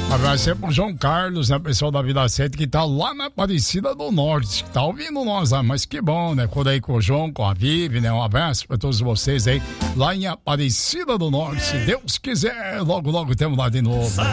Abraço pro João Carlos, né, pessoal da Vila 7, que tá lá na Aparecida do Norte, que tá ouvindo nós lá, mas que bom, né? Por aí com o João, com a Vivi, né? Um abraço pra todos vocês aí, lá em Aparecida do Norte. Se Deus quiser, logo, logo temos lá de novo.